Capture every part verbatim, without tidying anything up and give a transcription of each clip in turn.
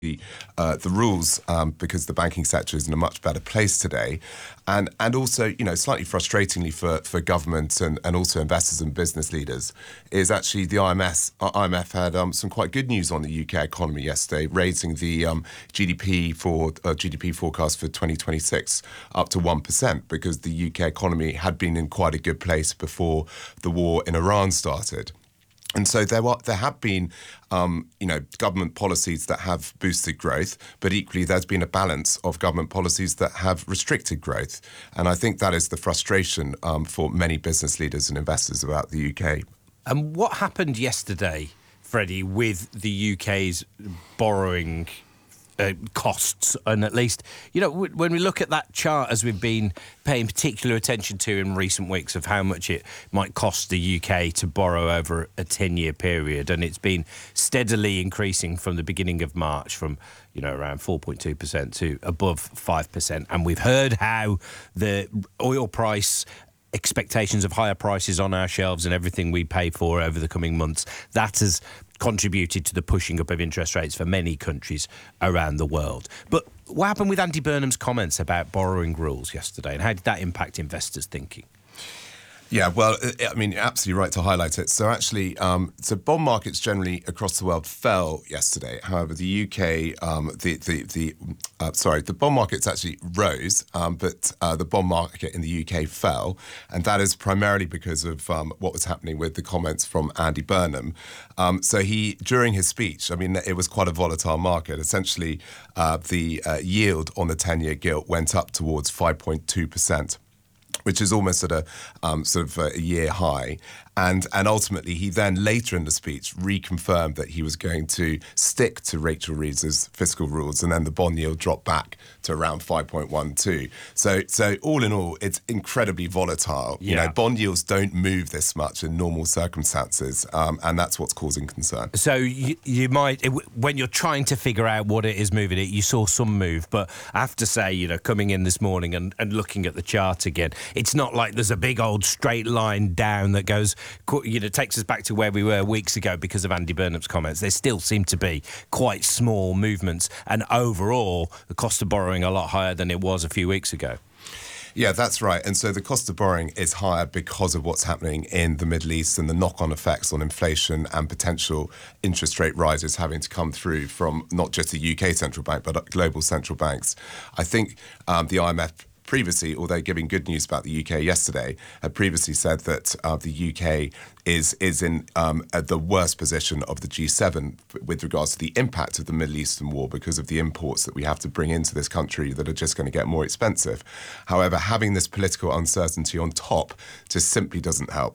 The, uh, the rules um, because the banking sector is in a much better place today, and and also, you know, slightly frustratingly for, for government and, and also investors and business leaders, is actually the I M F I M F had um, some quite good news on the U K economy yesterday, raising the um, G D P for uh, G D P forecast for twenty twenty-six up to one percent, because the U K economy had been in quite a good place before the war in Iran started. And so there were, there have been, um, you know, government policies that have boosted growth, but equally there's been a balance of government policies that have restricted growth. And I think that is the frustration um, for many business leaders and investors about the U K. And what happened yesterday, Freddie, with the U K's borrowing Uh, costs? And at least, you know, w- when we look at that chart, as we've been paying particular attention to in recent weeks, of how much it might cost the U K to borrow over a ten-year period, and it's been steadily increasing from the beginning of March, from, you know, around four point two percent to above five percent. And we've heard how the oil price expectations of higher prices on our shelves and everything we pay for over the coming months, that has contributed to the pushing up of interest rates for many countries around the world. But what happened with Andy Burnham's comments about borrowing rules yesterday, and how did that impact investors' thinking? Yeah, well, I mean, you're absolutely right to highlight it. So actually, um, so bond markets generally across the world fell yesterday. However, the U K, um, the the the uh, sorry, the bond markets actually rose, um, but uh, the bond market in the U K fell, and that is primarily because of um, what was happening with the comments from Andy Burnham. Um, so he, during his speech, I mean, it was quite a volatile market. Essentially, uh, the uh, yield on the ten-year gilt went up towards five point two percent. Which is almost at a um, sort of a year high. And and ultimately, he then later in the speech reconfirmed that he was going to stick to Rachel Reeves's fiscal rules, and then the bond yield dropped back to around five point one two. So so all in all, it's incredibly volatile. Yeah. You know, bond yields don't move this much in normal circumstances, um, and that's what's causing concern. So you, you might, when you're trying to figure out what it is moving it, you saw some move, but I have to say, you know, coming in this morning and, and looking at the chart again, it's not like there's a big old straight line down that goes, you know, takes us back to where we were weeks ago because of Andy Burnham's comments. There still seem to be quite small movements, and overall, the cost of borrowing a lot higher than it was a few weeks ago. Yeah, that's right. And so the cost of borrowing is higher because of what's happening in the Middle East and the knock-on effects on inflation and potential interest rate rises having to come through from not just the U K central bank, but global central banks. I think um, the I M F previously, although giving good news about the U K yesterday, had previously said that uh, the U K is is in um, at the worst position of the G seven with regards to the impact of the Middle Eastern war because of the imports that we have to bring into this country that are just going to get more expensive. However, having this political uncertainty on top just simply doesn't help.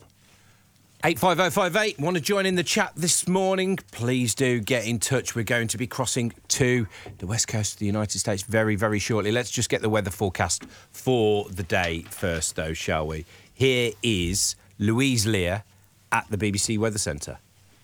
eight five oh five eight, want to join in the chat this morning? Please do get in touch. We're going to be crossing to the west coast of the United States very, very shortly. Let's just get the weather forecast for the day first, though, shall we? Here is Louise Lear at the B B C Weather Centre.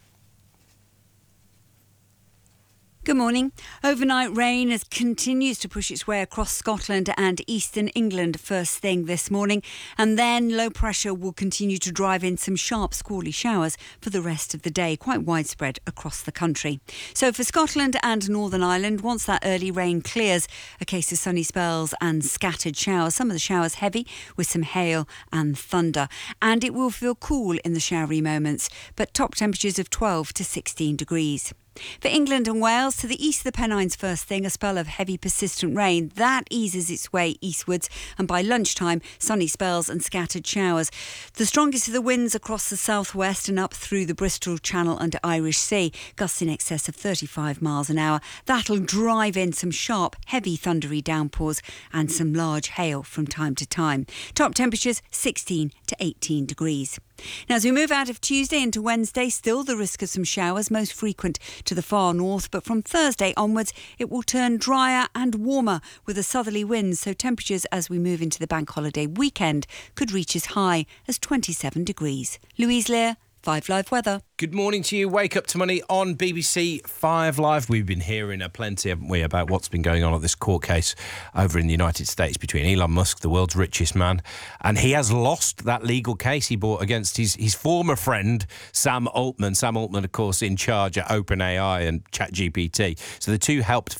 Good morning. Overnight rain has continues to push its way across Scotland and eastern England first thing this morning, and then low pressure will continue to drive in some sharp squally showers for the rest of the day, quite widespread across the country. So for Scotland and Northern Ireland, once that early rain clears, a case of sunny spells and scattered showers, some of the showers heavy with some hail and thunder, and it will feel cool in the showery moments, but top temperatures of twelve to sixteen degrees. For England and Wales, to the east of the Pennines first thing, a spell of heavy persistent rain. That eases its way eastwards, and by lunchtime, sunny spells and scattered showers. The strongest of the winds across the southwest and up through the Bristol Channel and Irish Sea, gusts in excess of thirty-five miles an hour. That'll drive in some sharp, heavy thundery downpours and some large hail from time to time. Top temperatures sixteen to eighteen degrees. Now, as we move out of Tuesday into Wednesday, still the risk of some showers, most frequent to the far north, but from Thursday onwards, it will turn drier and warmer with a southerly wind, so temperatures as we move into the bank holiday weekend could reach as high as twenty-seven degrees. Louise Lear, Five Live Weather. Good morning to you. Wake Up to Money on B B C Five Live. We've been hearing a plenty, haven't we, about what's been going on at this court case over in the United States between Elon Musk, the world's richest man, and he has lost that legal case he brought against his, his former friend, Sam Altman. Sam Altman, of course, in charge at OpenAI and ChatGPT. So the two helped